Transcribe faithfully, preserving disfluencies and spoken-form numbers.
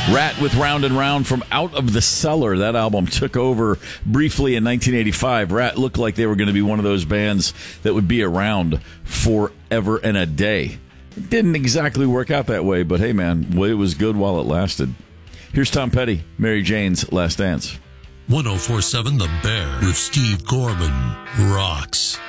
Rat with Round and Round from Out of the Cellar. That album took over briefly in nineteen eighty-five. Rat looked like they were going to be one of those bands that would be around forever and a day. It didn't exactly work out that way, but hey, man, it was good while it lasted. Here's Tom Petty, Mary Jane's Last Dance. one oh four point seven The Bear with Steve Corbin rocks.